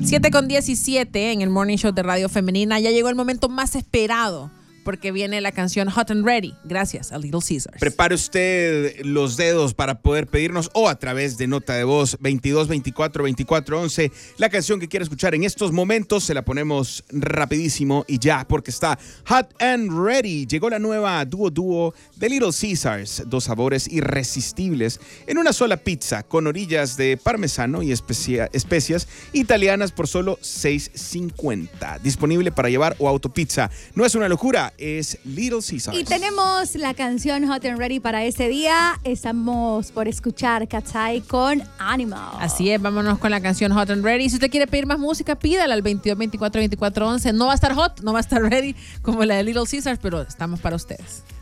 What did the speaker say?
7:17 en el Morning Show de Radio Femenina. Ya llegó el momento más esperado, porque viene la canción Hot and Ready, gracias a Little Caesars. Prepare usted los dedos para poder pedirnos o a través de nota de voz 22 24 24 11 la canción que quiera escuchar en estos momentos. Se la ponemos rapidísimo y ya, porque está Hot and Ready. Llegó la nueva dúo de Little Caesars, 2 sabores irresistibles en una sola pizza con orillas de parmesano y especias italianas por solo $6.50. Disponible para llevar o autopizza. No es una locura, es Little Caesars. Y tenemos la canción Hot and Ready para ese día. Estamos por escuchar Cat's Eye con Animal. Así es, vámonos con la canción Hot and Ready. Si usted quiere pedir más música, pídala al 22 24 24 11. No va a estar hot, no va a estar ready como la de Little Caesars, pero estamos para ustedes.